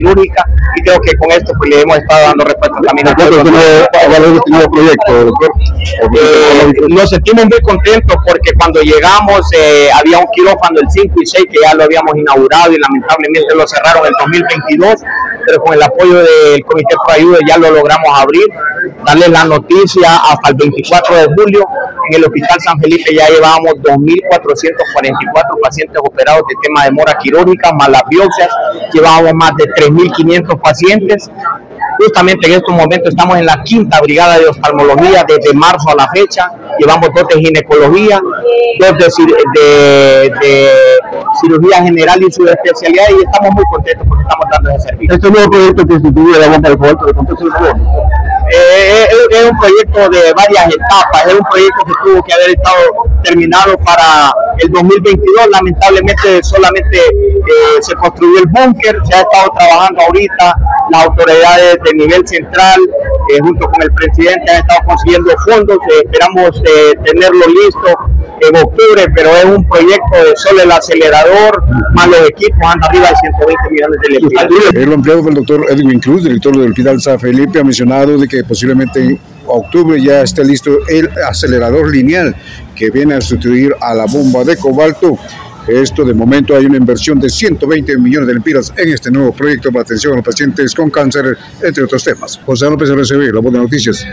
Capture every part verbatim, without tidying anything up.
quirúrgica, y creo que con esto pues le hemos estado dando respuesta también a todos este nuevo proyecto, doctor. Eh, nos sentimos muy contentos porque cuando llegamos eh, había un quirófano el cinco y seis que ya lo habíamos inaugurado y lamentablemente lo cerraron en el dos mil veintidós, pero con el apoyo del Comité Pro Ayuda ya lo logramos abrir. Darles la noticia, hasta el veinticuatro de julio en el Hospital San Felipe ya llevábamos dos mil cuatrocientos cuarenta y cuatro pacientes operados de tema de mora quirúrgica, más las biopsias, llevábamos más de tres mil quinientos pacientes. Justamente en estos momentos estamos en la quinta brigada de oftalmología desde marzo a la fecha, llevamos dos de ginecología, dos de, de, de cirugía general y subespecialidad, y estamos muy contentos porque estamos dando ese servicio. Este nuevo proyecto que instituye la bomba del cobalto, ¿de cuánto es el favor? Eh, es, es un proyecto de varias etapas, es un proyecto que tuvo que haber estado terminado para el dos mil veintidós, lamentablemente solamente eh, se construyó el búnker, se ha estado trabajando ahorita, las autoridades de nivel central, eh, junto con el presidente, han estado consiguiendo fondos, eh, esperamos eh, tenerlo listo en octubre, pero es un proyecto de solo el acelerador, más los equipos, anda arriba de ciento veinte millones de lempiras. El empleado del doctor Edwin Cruz, director del Hospital San Felipe, ha mencionado de que posiblemente en octubre ya esté listo el acelerador lineal que viene a sustituir a la bomba de cobalto. Esto, de momento, hay una inversión de ciento veinte millones de lempiras en este nuevo proyecto para atención a los pacientes con cáncer, entre otros temas. José López, R C B, La Voz de Noticias.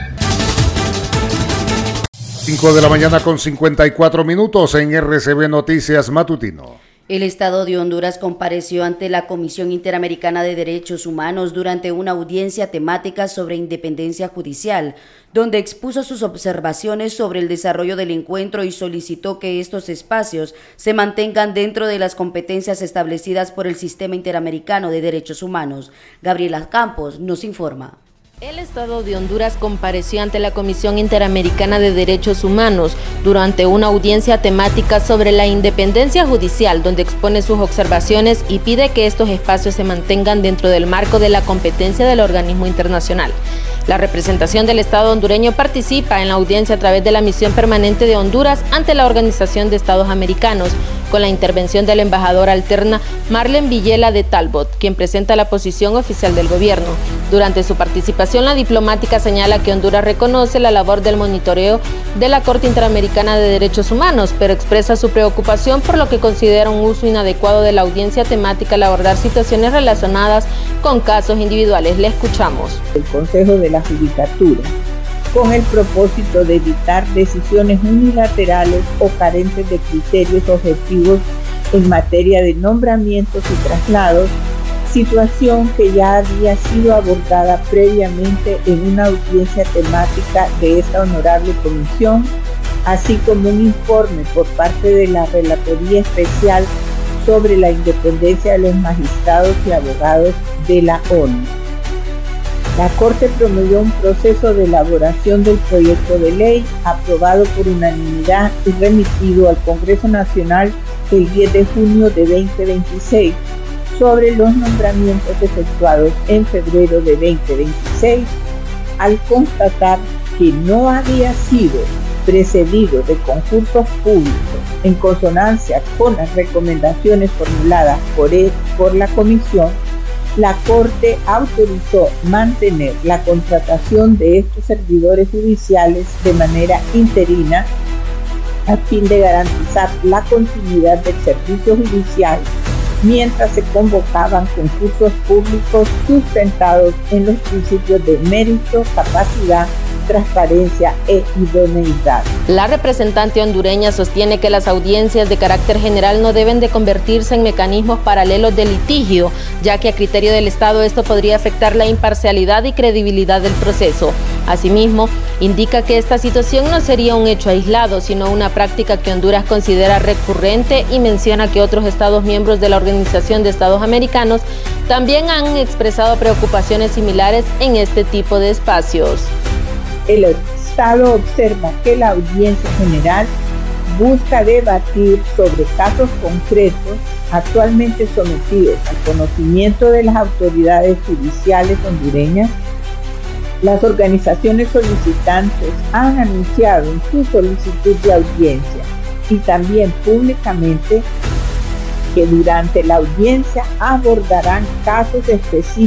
cinco de la mañana con cincuenta y cuatro minutos en R C B Noticias Matutino. El Estado de Honduras compareció ante la Comisión Interamericana de Derechos Humanos durante una audiencia temática sobre independencia judicial, donde expuso sus observaciones sobre el desarrollo del encuentro y solicitó que estos espacios se mantengan dentro de las competencias establecidas por el Sistema Interamericano de Derechos Humanos. Gabriela Campos nos informa. El Estado de Honduras compareció ante la Comisión Interamericana de Derechos Humanos durante una audiencia temática sobre la independencia judicial, donde expone sus observaciones y pide que estos espacios se mantengan dentro del marco de la competencia del organismo internacional. La representación del Estado hondureño participa en la audiencia a través de la Misión Permanente de Honduras ante la Organización de Estados Americanos, con la intervención de la embajadora alterna Marlene Villela de Talbot, quien presenta la posición oficial del gobierno. Durante su participación, la diplomática señala que Honduras reconoce la labor del monitoreo de la Corte Interamericana de Derechos Humanos, pero expresa su preocupación por lo que considera un uso inadecuado de la audiencia temática al abordar situaciones relacionadas con casos individuales. Le escuchamos. El Consejo de la Judicatura, con el propósito de evitar decisiones unilaterales o carentes de criterios objetivos en materia de nombramientos y traslados, situación que ya había sido abordada previamente en una audiencia temática de esta honorable comisión, así como un informe por parte de la Relatoría Especial sobre la independencia de los magistrados y abogados de la ONU. La Corte promovió un proceso de elaboración del proyecto de ley aprobado por unanimidad y remitido al Congreso Nacional el diez de junio de veinte veintiséis sobre los nombramientos efectuados en febrero de veinte veintiséis, al constatar que no había sido precedido de concursos públicos en consonancia con las recomendaciones formuladas por, él, por la Comisión. La Corte autorizó mantener la contratación de estos servidores judiciales de manera interina a fin de garantizar la continuidad del servicio judicial mientras se convocaban concursos públicos sustentados en los principios de mérito, capacidad, transparencia e idoneidad. La representante hondureña sostiene que las audiencias de carácter general no deben de convertirse en mecanismos paralelos de litigio, ya que a criterio del Estado esto podría afectar la imparcialidad y credibilidad del proceso. Asimismo, indica que esta situación no sería un hecho aislado, sino una práctica que Honduras considera recurrente y menciona que otros Estados miembros de la Organización de Estados Americanos también han expresado preocupaciones similares en este tipo de espacios. El Estado observa que la audiencia general busca debatir sobre casos concretos actualmente sometidos al conocimiento de las autoridades judiciales hondureñas. Las organizaciones solicitantes han anunciado en su solicitud de audiencia y también públicamente que durante la audiencia abordarán casos específicos